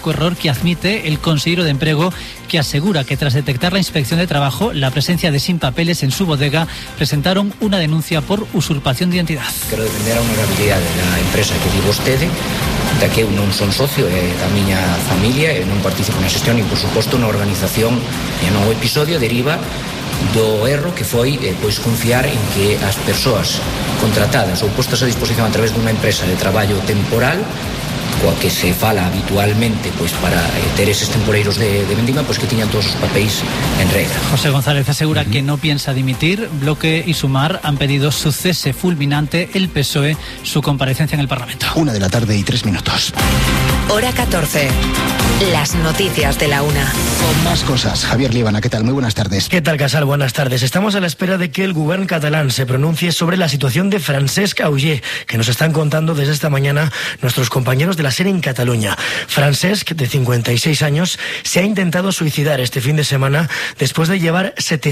único error que admite el consejero de Empleo, que asegura que tras detectar la inspección de trabajo la presencia de sin papeles en su bodega, presentaron una denuncia por usurpación de identidad. Quero defender a honorabilidade da empresa que di vostede, da que eu non son socio, é da miña familia, e non participo na xestión, e por suposto na organización, e no episodio deriva do erro que foi pois confiar en que as persoas contratadas ou postas a disposición a través dunha empresa de traballo temporal, coa que se fala habitualmente pois para ter eses temporeiros de vendima, pois que tiñan todos os papéis en regla. José González asegura que no piensa dimitir. Bloque y Sumar han pedido su cese fulminante, el PSOE su comparecencia en el Parlamento. 1:03 Hora 14. Las noticias de la una. Con más cosas. Javier Líbana, ¿qué tal? Muy buenas tardes. ¿Qué tal, Casal? Buenas tardes. Estamos a la espera de que el gobierno catalán se pronuncie sobre la situación de Francesc Auger, que nos están contando desde esta mañana nuestros compañeros de la SER en Cataluña. Francesc, de 56 años, se ha intentado suicidar este fin de semana después de llevar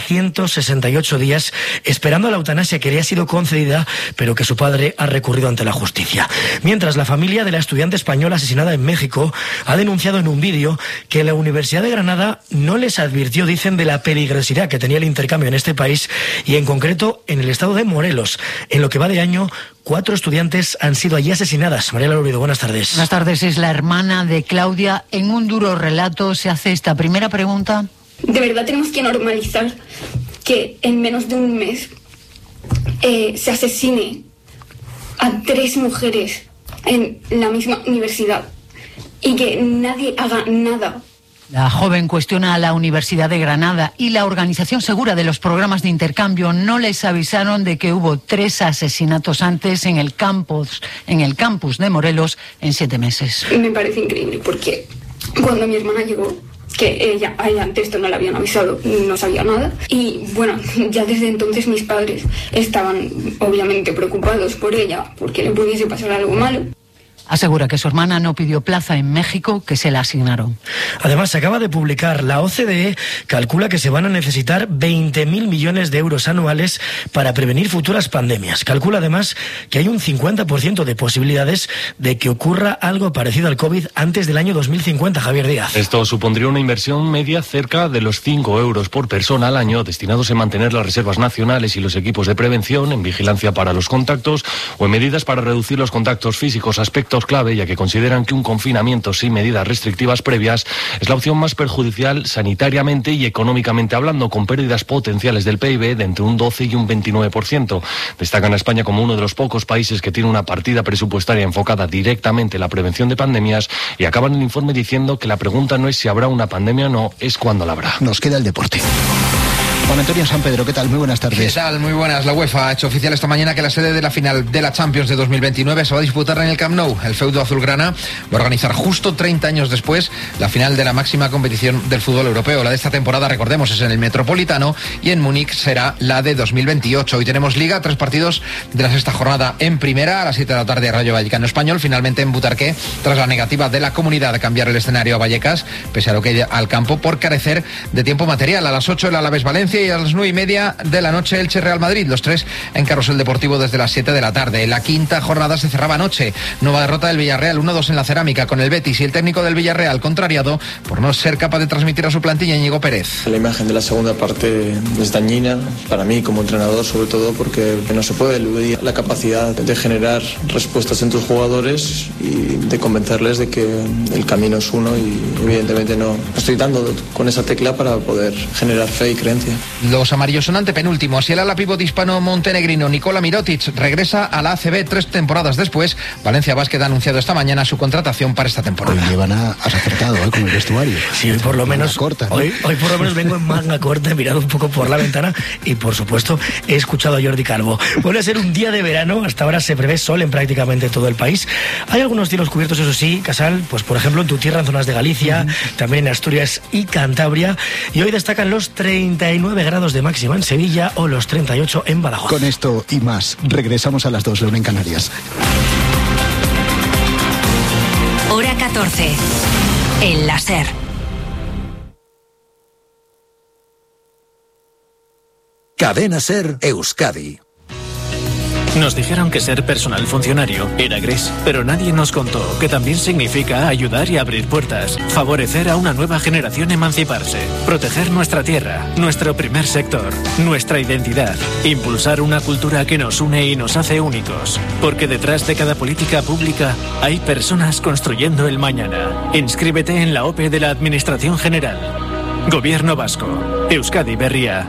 768 días esperando la eutanasia que le ha sido concedida, pero que su padre ha recurrido ante la justicia. Mientras, la familia de la estudiante española asesinada en México ha denunciado en un vídeo que la Universidad de Granada no les advirtió, dicen, de la peligrosidad que tenía el intercambio en este país y en concreto en el estado de Morelos. En lo que va de año, 4 estudiantes han sido allí asesinadas. Mariela Lourido, buenas tardes. Buenas tardes. Es la hermana de Claudia. En un duro relato se hace esta primera pregunta. De verdad tenemos que normalizar que en menos de un mes se asesine a 3 mujeres en la misma universidad y que nadie haga nada. La joven cuestiona a la Universidad de Granada y la organización segura de los programas de intercambio. No les avisaron de que hubo 3 asesinatos antes en el campus de Morelos en 7 meses. Me parece increíble porque cuando mi hermana llegó, que ella antes esto no le habían avisado, no sabía nada. Y bueno, ya desde entonces mis padres estaban obviamente preocupados por ella, porque le pudiese pasar algo malo. Asegura que su hermana no pidió plaza en México, que se la asignaron. Además, se acaba de publicar, la OCDE calcula que se van a necesitar 20.000 millones de euros anuales para prevenir futuras pandemias. Calcula además que hay un 50% de posibilidades de que ocurra algo parecido al COVID antes del año 2050, Javier Díaz. Esto supondría una inversión media cerca de los 5 euros por persona al año, destinados en mantener las reservas nacionales y los equipos de prevención, en vigilancia para los contactos o en medidas para reducir los contactos físicos, aspectos clave, ya que consideran que un confinamiento sin medidas restrictivas previas es la opción más perjudicial sanitariamente y económicamente hablando, con pérdidas potenciales del PIB de entre un 12 y un 29%. Destacan a España como uno de los pocos países que tiene una partida presupuestaria enfocada directamente en la prevención de pandemias, y acaban el informe diciendo que la pregunta no es si habrá una pandemia o no, es cuándo la habrá. Nos queda el deporte. Juan Antonio San Pedro, ¿qué tal? Muy buenas tardes. ¿Qué tal? Muy buenas. La UEFA ha hecho oficial esta mañana que la sede de la final de la Champions de 2029 se va a disputar en el Camp Nou. El feudo azulgrana va a organizar justo 30 años después la final de la máxima competición del fútbol europeo. La de esta temporada, recordemos, es en el Metropolitano, y en Múnich será la de 2028. Hoy tenemos Liga, 3 partidos de la sexta jornada. En primera, a las 7 de la tarde, Rayo Vallecano Español, finalmente en Butarque, tras la negativa de la comunidad de cambiar el escenario a Vallecas, pese a lo que hay al campo por carecer de tiempo material. A las 8 el Alavés Valencia, y a las 9:30 de la noche Elche Real Madrid, los 3 en Carrusel Deportivo desde las 7 de la tarde. La quinta jornada se cerraba anoche. Nueva derrota del Villarreal, 1-2 en la Cerámica con el Betis, y el técnico del Villarreal contrariado por no ser capaz de transmitir a su plantilla, Íñigo Pérez. La imagen de la segunda parte es dañina para mí como entrenador, sobre todo porque no se puede eludir la capacidad de generar respuestas en tus jugadores y de convencerles de que el camino es uno, y evidentemente no estoy dando con esa tecla para poder generar fe y creencia. Los amarillos son antepenúltimos, y el ala pívot hispano-montenegrino Nikola Mirotic regresa a la ACB 3 temporadas después. Valencia Basket ha anunciado esta mañana su contratación para esta temporada. Hoy has acertado con el vestuario. Sí, hoy por lo menos corta, ¿no? hoy por lo menos vengo en manga corta, he mirado un poco por la ventana y por supuesto he escuchado a Jordi Calvo. Vuelve a ser un día de verano, hasta ahora se prevé sol en prácticamente todo el país. Hay algunos cielos cubiertos, eso sí, Casal, pues por ejemplo en tu tierra, en zonas de Galicia, también en Asturias y Cantabria, y hoy destacan los 39 grados de máxima en Sevilla o los 38 en Badajoz. Con esto y más, regresamos a las 2, la 1 en Canarias. Hora 14. El láser. Cadena SER Euskadi. Nos dijeron que ser personal funcionario era gris, pero nadie nos contó que también significa ayudar y abrir puertas, favorecer a una nueva generación emanciparse, proteger nuestra tierra, nuestro primer sector, nuestra identidad, impulsar una cultura que nos une y nos hace únicos, porque detrás de cada política pública hay personas construyendo el mañana. Inscríbete en la OPE de la Administración General. Gobierno Vasco. Euskadi Berria.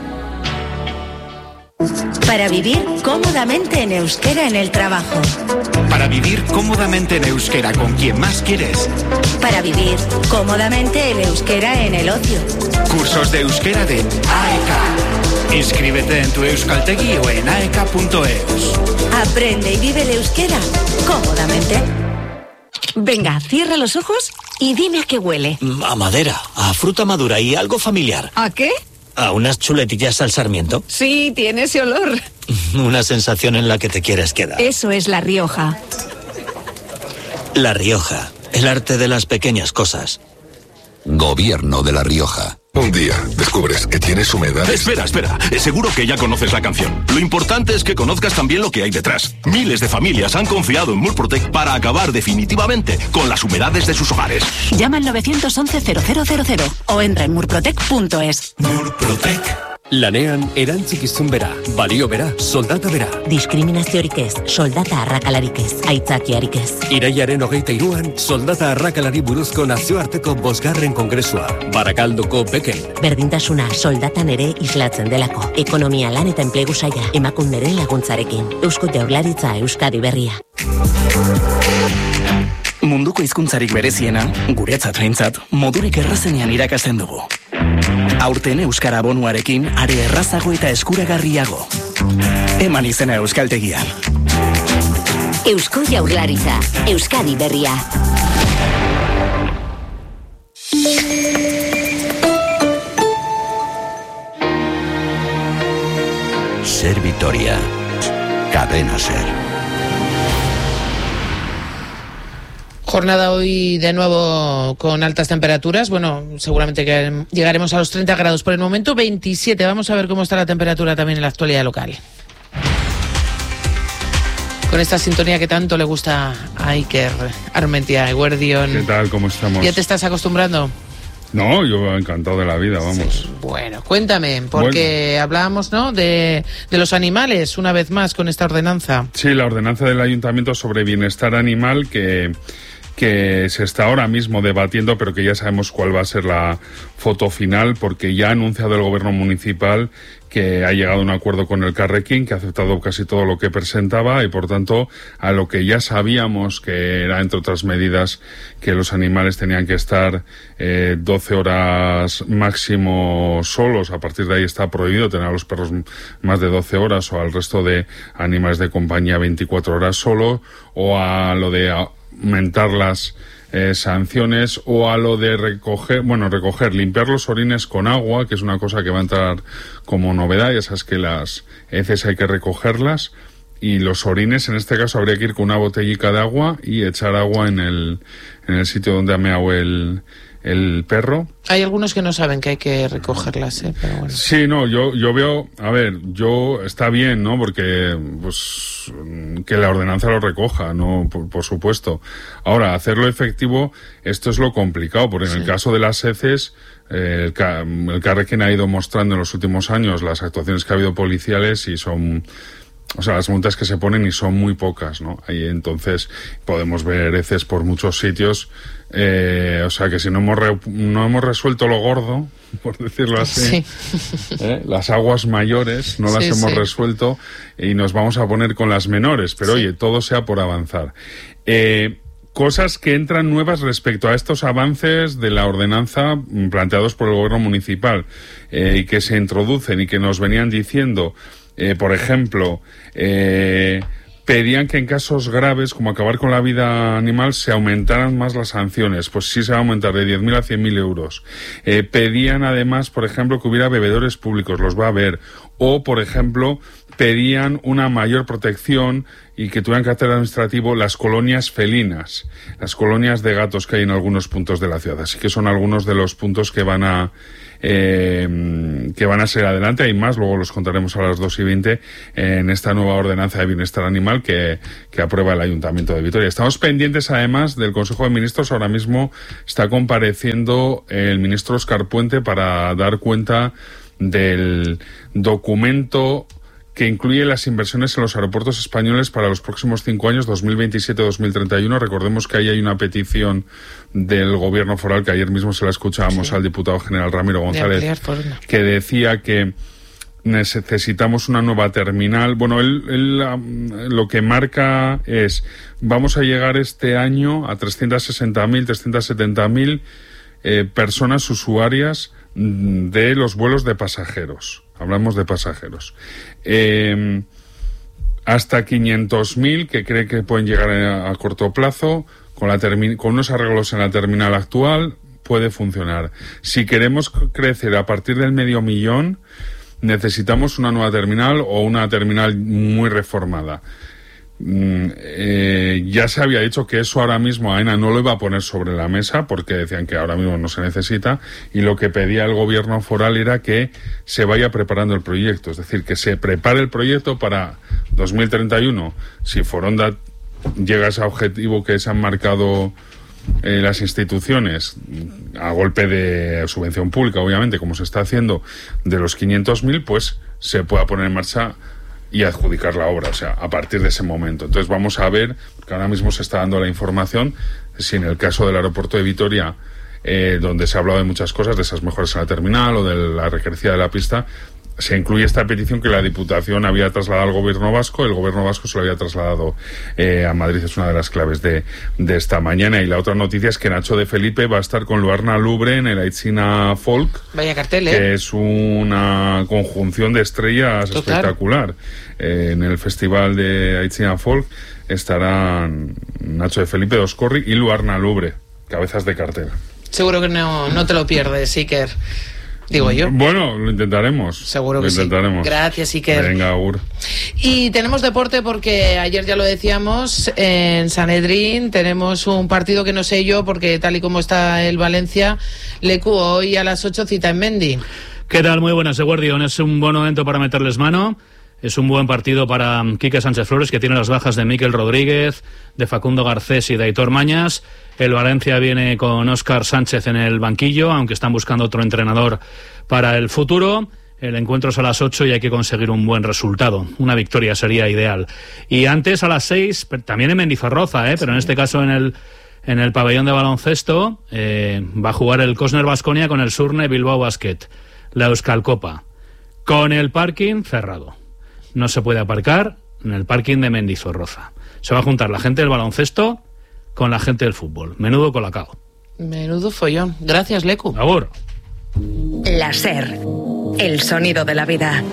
Para vivir cómodamente en euskera en el trabajo. Para vivir cómodamente en euskera con quien más quieres. Para vivir cómodamente en euskera en el ocio. Cursos de euskera de AEK. Inscríbete en tu euskaltegi o en aek.eus. Aprende y vive el euskera cómodamente. Venga, cierra los ojos y dime a qué huele. A madera, a fruta madura y algo familiar. ¿A qué? ¿A unas chuletillas al sarmiento? Sí, tiene ese olor. Una sensación en la que te quieres quedar. Eso es La Rioja. La Rioja, el arte de las pequeñas cosas. Gobierno de La Rioja. Un día descubres que tienes humedad. Espera. Seguro que ya conoces la canción. Lo importante es que conozcas también lo que hay detrás. Miles de familias han confiado en Murprotec para acabar definitivamente con las humedades de sus hogares. Llama al 911-0000 o entra en murprotec.es. Murprotec. Lanean erantzikizun bera, balio bera, soldata bera. Diskriminaziorik ez, soldata arrakalarik ez, aitzakiarik ez. Iraiaren 23an, soldata arrakalari buruzko nazioarteko 5. kongresua, Barakaldoko Beken. Berdintasuna soldatan ere islatzen delako. Ekonomia, lan eta enplegu saila, emakunderen laguntzarekin. Eusko Jaurlaritza, Euskadi Berria. Munduko hizkuntzarik bereziena, guretzat behintzat, modurik errazenean irakasten dugu. Aurten euskara bonuarekin are errazago eta eskuragarriago. Eman izena euskaltegian. Eusko Jaurlaritza, Euskadi Berria. Ser Vitoria. Cadena Ser. Jornada hoy de nuevo con altas temperaturas. Bueno, seguramente que llegaremos a los 30 grados. Por el momento 27. Vamos a ver cómo está la temperatura también en la actualidad local. Con esta sintonía que tanto le gusta a Iker Armentia, Eguerdion. ¿Qué tal? ¿Cómo estamos? ¿Ya te estás acostumbrando? No, yo encantado de la vida, vamos. Sí. Bueno, cuéntame, porque hablábamos, ¿no?, de los animales, una vez más, con esta ordenanza. Sí, la ordenanza del Ayuntamiento sobre bienestar animal que se está ahora mismo debatiendo, pero que ya sabemos cuál va a ser la foto final, porque ya ha anunciado el Gobierno municipal que ha llegado a un acuerdo con el Carrequín, que ha aceptado casi todo lo que presentaba y, por tanto, a lo que ya sabíamos que era, entre otras medidas, que los animales tenían que estar 12 horas máximo solos. A partir de ahí está prohibido tener a los perros más de 12 horas o al resto de animales de compañía 24 horas solo, o a lo de aumentar las sanciones, o a lo de limpiar los orines con agua, que es una cosa que va a entrar como novedad. Ya sabes que las heces hay que recogerlas, y los orines, en este caso, habría que ir con una botellica de agua y echar agua en el sitio donde ha meado el perro. Hay algunos que no saben que hay que recogerlas, pero bueno. Sí, no, yo veo, está bien, ¿no? Porque, pues, que la ordenanza lo recoja, ¿no? Por supuesto. Ahora, hacerlo efectivo, esto es lo complicado, porque en el caso de las heces, el Carrequín ha ido mostrando en los últimos años las actuaciones que ha habido policiales y son... O sea, las multas que se ponen y son muy pocas, ¿no? Ahí entonces podemos ver heces por muchos sitios. O sea, que si no hemos resuelto lo gordo, por decirlo así, las aguas mayores no las hemos resuelto, y nos vamos a poner con las menores. Pero oye, todo sea por avanzar. Cosas que entran nuevas respecto a estos avances de la ordenanza planteados por el Gobierno municipal, y que se introducen y que nos venían diciendo... por ejemplo, pedían que en casos graves, como acabar con la vida animal, se aumentaran más las sanciones. Pues sí, se va a aumentar de 10.000 a 100.000 euros. Pedían además, por ejemplo, que hubiera bebedores públicos, los va a haber. O, por ejemplo, pedían una mayor protección y que tuvieran carácter administrativo las colonias felinas, las colonias de gatos que hay en algunos puntos de la ciudad. Así que son algunos de los puntos que van a ser adelante. Hay más, luego los contaremos a las 2:20 en esta nueva ordenanza de bienestar animal que aprueba el Ayuntamiento de Vitoria. Estamos pendientes además del Consejo de Ministros. Ahora mismo está compareciendo el ministro Óscar Puente para dar cuenta del documento que incluye las inversiones en los aeropuertos españoles para los próximos 5 años, 2027-2031. Recordemos que ahí hay una petición del gobierno foral, que ayer mismo se la escuchábamos al diputado general Ramiro González, que decía que necesitamos una nueva terminal. Bueno, él lo que marca es, vamos a llegar este año a 360.000, 370.000 personas usuarias de los vuelos de pasajeros. Hablamos de pasajeros. Hasta 500.000 que cree que pueden llegar a corto plazo. Con unos arreglos en la terminal actual puede funcionar. Si queremos crecer a partir del 500.000, necesitamos una nueva terminal o una terminal muy reformada. Ya se había dicho que eso ahora mismo AENA no lo iba a poner sobre la mesa porque decían que ahora mismo no se necesita, y lo que pedía el gobierno foral era que se vaya preparando el proyecto, es decir, que se prepare el proyecto para 2031. Si Foronda llega a ese objetivo que se han marcado las instituciones, a golpe de subvención pública, obviamente, como se está haciendo, de los 500.000, pues se pueda poner en marcha y adjudicar la obra, o sea, a partir de ese momento. Entonces vamos a ver, porque ahora mismo se está dando la información, si en el caso del aeropuerto de Vitoria, donde se ha hablado de muchas cosas, de esas mejoras en la terminal o de la recrecida de la pista, se incluye esta petición que la Diputación había trasladado al Gobierno vasco. El Gobierno vasco se lo había trasladado a Madrid. Es una de las claves de esta mañana. Y la otra noticia es que Nacho de Felipe va a estar con Luarna Lubre en el Aitzina Folk. Vaya cartel, que es una conjunción de estrellas espectacular. En el festival de Aitzina Folk estarán Nacho de Felipe, Doscorri y Luarna Lubre, cabezas de cartel. Seguro que no te lo pierdes, Iker. Digo yo. Bueno, lo intentaremos. Seguro que sí. Gracias, Iker. Venga, Agur. Y tenemos deporte porque ayer ya lo decíamos, en Sanedrín tenemos un partido que no sé yo, porque tal y como está el Valencia, Lecu, hoy a las 8 cita en Mendy. ¿Qué tal? Muy buenas, Guardión. Es un buen momento para meterles mano. Es un buen partido para Quique Sánchez Flores, que tiene las bajas de Miquel Rodríguez, de Facundo Garcés y de Aitor Mañas. El Valencia viene con Óscar Sánchez en el banquillo, aunque están buscando otro entrenador para el futuro. El encuentro es a las 8 y hay que conseguir un buen resultado. Una victoria sería ideal. Y antes a las 6, también en Mendizorroza, pero en este caso en el pabellón de baloncesto, va a jugar el Cosner Baskonia con el Surne Bilbao Basket, la Euskalcopa, con el parking cerrado. No se puede aparcar en el parking de Mendizorroza. Se va a juntar la gente del baloncesto con la gente del fútbol. Menudo colacao. Menudo follón. Gracias, Lecu. Agur. La SER, el sonido de la vida.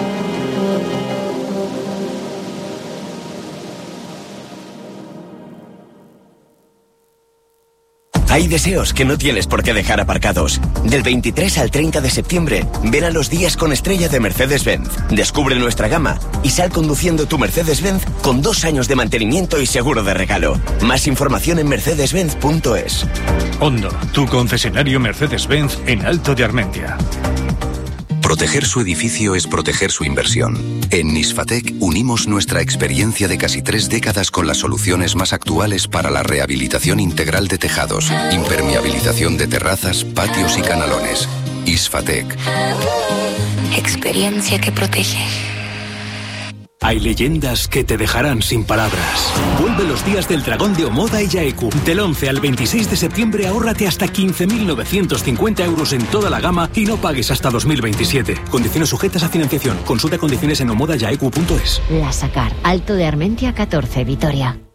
Hay deseos que no tienes por qué dejar aparcados. Del 23 al 30 de septiembre, ven a los días con estrella de Mercedes-Benz. Descubre nuestra gama y sal conduciendo tu Mercedes-Benz con 2 años de mantenimiento y seguro de regalo. Más información en mercedes-benz.es. Hondo, tu concesionario Mercedes-Benz en Alto de Armentia. Proteger su edificio es proteger su inversión. En Nisfatec unimos nuestra experiencia de casi 3 décadas con las soluciones más actuales para la rehabilitación integral de tejados, impermeabilización de terrazas, patios y canalones. Isfatec. Experiencia que protege. Hay leyendas que te dejarán sin palabras. Vuelve los días del dragón de Omoda y Yaeku. Del 11 al 26 de septiembre ahórrate hasta 15.950 euros en toda la gama y no pagues hasta 2027. Condiciones sujetas a financiación. Consulta condiciones en omodayaeku.es. La Sacar, Alto de Armentia 14, Vitoria.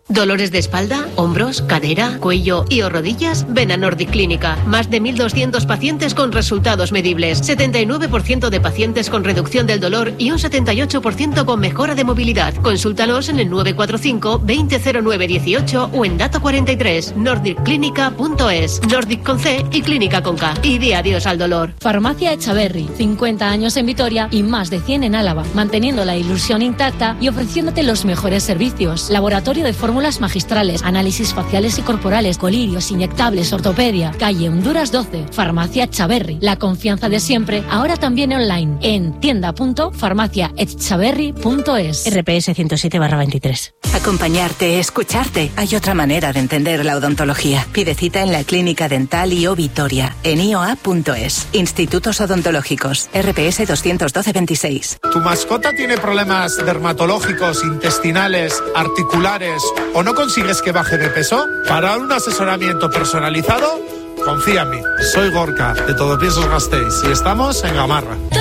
¿Dolores de espalda, hombros, cadera, cuello y o rodillas? Ven a Nordic Clínica. Más de 1.200 pacientes con resultados medibles. 79% de pacientes con reducción del dolor y un 78% con mejora de movilidad. Consúltalos en el 945 200918 o en Dato 43, nordicclinica.es. Nordic con C y Clínica con K. Y di adiós al dolor. Farmacia Echaverri, 50 años en Vitoria y más de 100 en Álava, manteniendo la ilusión intacta y ofreciéndote los mejores servicios. Laboratorio de fórmulas magistrales, análisis faciales y corporales, colirios, inyectables, ortopedia. Calle Honduras 12, Farmacia Echaverri. La confianza de siempre, ahora también online, en tienda.farmaciaechaverri.es. RPS 107/23. Acompañarte, escucharte. Hay otra manera de entender la odontología. Pide cita en la Clínica Dental IO Vitoria, en ioa.es. Institutos Odontológicos, RPS 212-26. ¿Tu mascota tiene problemas dermatológicos, intestinales, articulares o no consigues que baje de peso? Para un asesoramiento personalizado, confía en mí. Soy Gorka, de Todopiensos Gasteiz, y estamos en Gamarra.